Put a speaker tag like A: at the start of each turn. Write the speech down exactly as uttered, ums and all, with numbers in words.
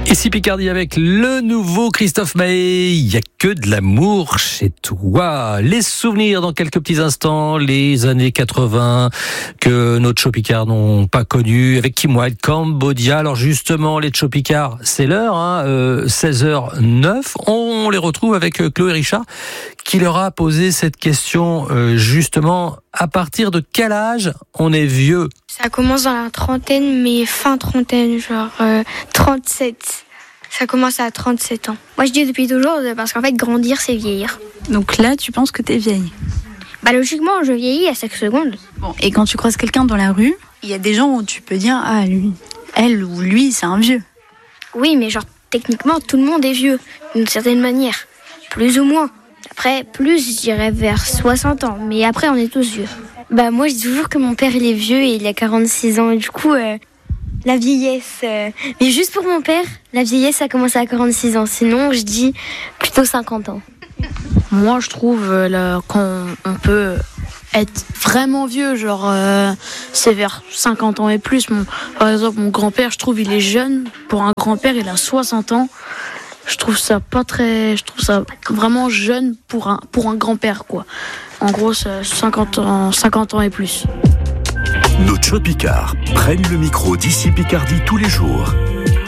A: Ici Picardie avec le nouveau Christophe Maé. Il n'y a que de l'amour chez toi. Les souvenirs dans quelques petits instants, les années quatre-vingts que nos Tchopicards n'ont pas connues, avec Kim Wilde, Cambodia. Alors justement, les Tchopicards, c'est l'heure, hein, euh, seize heures neuf. On les retrouve avec euh, Chloé Richard qui leur a posé cette question euh, justement, à partir de quel âge on est vieux ?
B: Ça commence dans la trentaine, mais fin trentaine, genre euh, trente-sept. Ça commence à trente-sept ans. Moi, je dis depuis toujours, parce qu'en fait, grandir, c'est vieillir.
C: Donc là, tu penses que t'es vieille ?
B: Bah logiquement, je vieillis à chaque seconde.
C: Bon, et quand tu croises quelqu'un dans la rue, il y a des gens où tu peux dire « Ah, lui, elle ou lui, c'est un vieux ».
B: Oui, mais genre, techniquement, tout le monde est vieux, d'une certaine manière. Plus ou moins. Après, plus, je dirais vers soixante ans. Mais après, on est tous vieux. Bah moi, je dis toujours que mon père, il est vieux et il a quarante-six ans. Et du coup, euh, la vieillesse... Euh... Mais juste pour mon père, la vieillesse, ça commence à quarante-six ans. Sinon, je dis plutôt cinquante ans.
D: Moi, je trouve euh, là, qu'on on peut être vraiment vieux. Genre, euh, c'est vers cinquante ans et plus. Mon, par exemple, mon grand-père, je trouve, il est jeune. Pour un grand-père, il a soixante ans. Je trouve ça pas très... Je trouve ça vraiment jeune pour un, pour un grand-père, quoi. En gros, c'est cinquante ans, cinquante ans et plus.
E: Nos Tchopicards prennent le micro d'ici Picardie tous les jours.